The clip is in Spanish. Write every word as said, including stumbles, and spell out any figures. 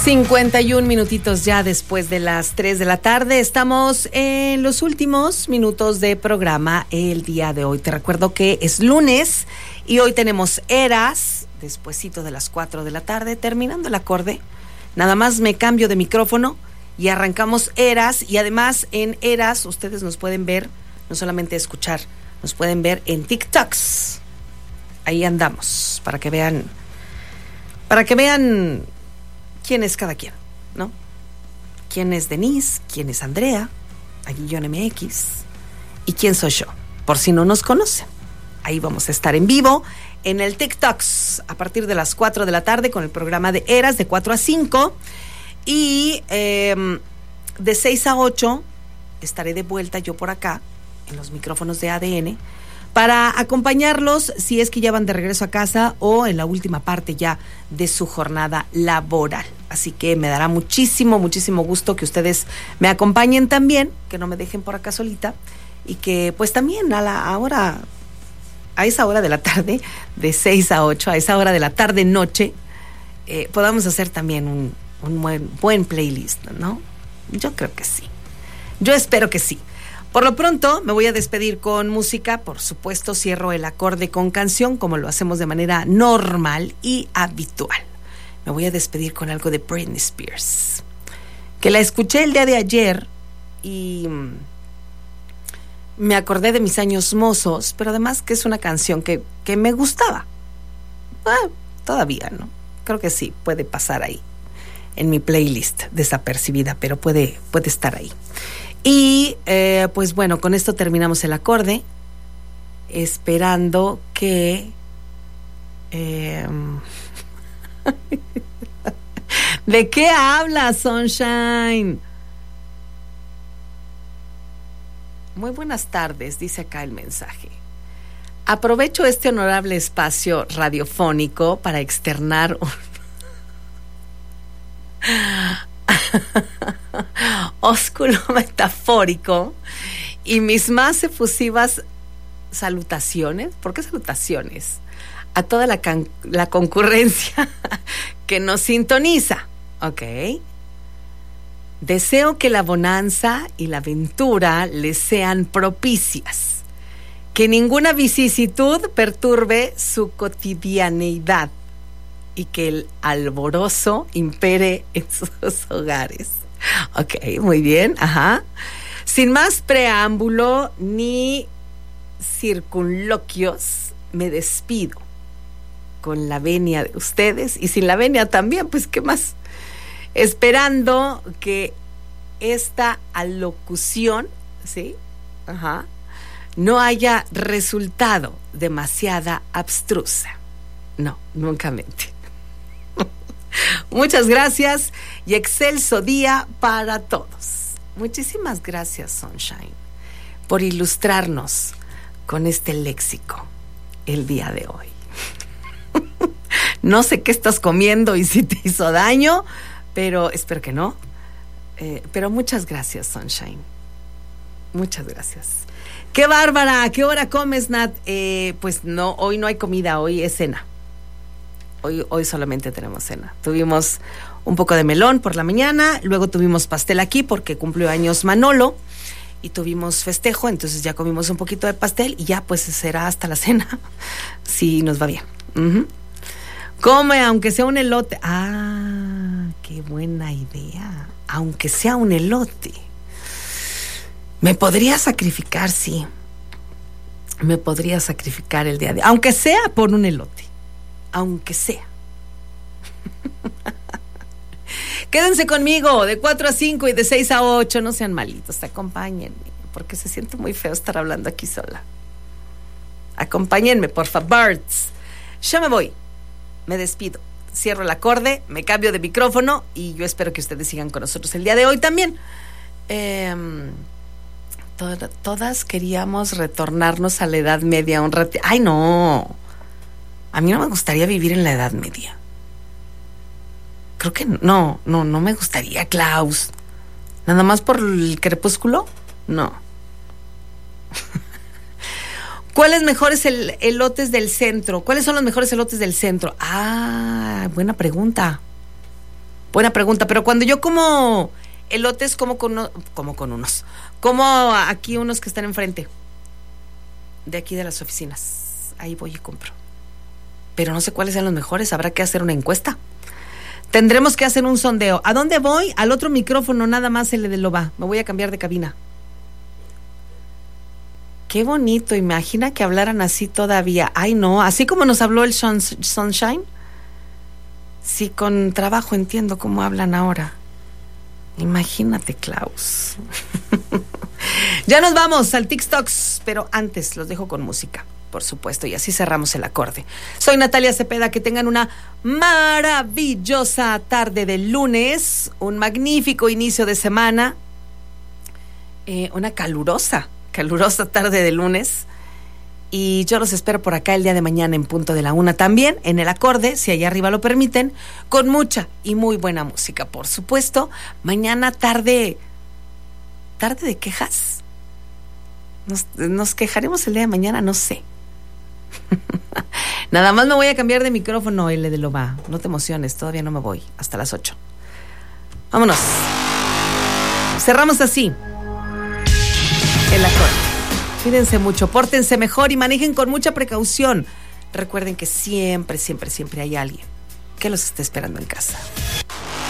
cincuenta y un minutitos ya después de las tres de la tarde. Estamos en los últimos minutos de programa el día de hoy. Te recuerdo que es lunes y hoy tenemos Eras, despuesito de las cuatro de la tarde, terminando el acorde. Nada más me cambio de micrófono y arrancamos Eras. Y además en Eras ustedes nos pueden ver, no solamente escuchar, nos pueden ver en TikToks. Ahí andamos, para que vean, para que vean quién es cada quien, ¿no? ¿Quién es Denise? ¿Quién es Andrea? Aguillón M X. ¿Y quién soy yo? Por si no nos conocen. Ahí vamos a estar en vivo en el TikToks a partir de las cuatro de la tarde con el programa de Eras de cuatro a cinco. Y eh, de seis a ocho estaré de vuelta yo por acá en los micrófonos de A D N para acompañarlos si es que ya van de regreso a casa o en la última parte ya de su jornada laboral. Así que me dará muchísimo, muchísimo gusto que ustedes me acompañen también, que no me dejen por acá solita y que pues también a la hora, a esa hora de la tarde, de seis a ocho, a esa hora de la tarde-noche, eh, podamos hacer también un, un buen, buen playlist, ¿no? Yo creo que sí. Yo espero que sí. Por lo pronto me voy a despedir con música, por supuesto cierro el acorde con canción como lo hacemos de manera normal y habitual. Me voy a despedir con algo de Britney Spears, que la escuché el día de ayer y me acordé de mis años mozos, pero además que es una canción que, que me gustaba. Ah, todavía, ¿no? Creo que sí, puede pasar ahí en mi playlist desapercibida, pero puede, puede estar ahí. Y eh, pues bueno, con esto terminamos el acorde, esperando que... Eh, ¿De qué hablas, Sunshine? Muy buenas tardes, dice acá el mensaje. Aprovecho este honorable espacio radiofónico para externar un... ósculo metafórico y mis más efusivas salutaciones. ¿Por qué salutaciones? A toda la, can- la concurrencia que nos sintoniza. Ok. Deseo que la bonanza y la ventura les sean propicias, que ninguna vicisitud perturbe su cotidianeidad y que el alborozo impere en sus hogares. Ok, muy bien, ajá. Sin más preámbulo ni circunloquios, me despido con la venia de ustedes y sin la venia también, pues qué más. Esperando que esta alocución, ¿sí? Ajá, no haya resultado demasiada abstrusa. No, nunca mente. Muchas gracias y excelso día para todos. Muchísimas gracias, Sunshine, por ilustrarnos con este léxico el día de hoy. No sé qué estás comiendo y si te hizo daño, pero espero que no. Eh, pero muchas gracias, Sunshine. Muchas gracias. ¡Qué bárbara! ¿Qué hora comes, Nat? Eh, pues no, hoy no hay comida, hoy es cena. Hoy, hoy solamente tenemos cena. Tuvimos un poco de melón por la mañana, luego tuvimos pastel aquí porque cumplió años Manolo y tuvimos festejo, entonces ya comimos un poquito de pastel y ya pues será hasta la cena, si nos va bien. Uh-huh. Come, aunque sea un elote. Ah, qué buena idea. Aunque sea un elote. Me podría sacrificar, sí. Me podría sacrificar el día de... Aunque sea por un elote. Aunque sea. Quédense conmigo de cuatro a cinco y de seis a ocho. No sean malitos, acompáñenme, porque se siente muy feo estar hablando aquí sola. Acompáñenme, por favor. Ya me voy, me despido, cierro el acorde, me cambio de micrófono y yo espero que ustedes sigan con nosotros el día de hoy también. Eh, to- todas queríamos retornarnos a la Edad Media un rato. Ay, no. A mí no me gustaría vivir en la Edad Media. Creo que no, no, no me gustaría, Klaus. Nada más por el crepúsculo, no. ¿Cuáles mejores el, elotes del centro? ¿Cuáles son los mejores elotes del centro? Ah, buena pregunta. Buena pregunta, pero cuando yo como elotes, como con, uno, como con unos, como aquí unos que están enfrente, de aquí de las oficinas, ahí voy y compro. Pero no sé cuáles sean los mejores, habrá que hacer una encuesta. Tendremos que hacer un sondeo. ¿A dónde voy? Al otro micrófono, nada más el de Loba. Me voy a cambiar de cabina. Qué bonito, imagina que hablaran así todavía. Ay, no, así como nos habló el sun, Sunshine. Sí, con trabajo entiendo cómo hablan ahora. Imagínate, Klaus. Ya nos vamos al TikToks, pero antes los dejo con música, por supuesto, y así cerramos el acorde. Soy Natalia Cepeda, que tengan una maravillosa tarde de lunes, un magnífico inicio de semana, eh, una calurosa, calurosa tarde de lunes, y yo los espero por acá el día de mañana en punto de la una también, en el acorde, si allá arriba lo permiten, con mucha y muy buena música, por supuesto. Mañana tarde, tarde de quejas. Nos, nos quejaremos el día de mañana, no sé. Nada más me voy a cambiar de micrófono, L de Loba. No te emociones, todavía no me voy. Hasta las ocho. Vámonos. Cerramos así el acorde. Cuídense mucho, pórtense mejor y manejen con mucha precaución. Recuerden que siempre, siempre, siempre hay alguien que los esté esperando en casa.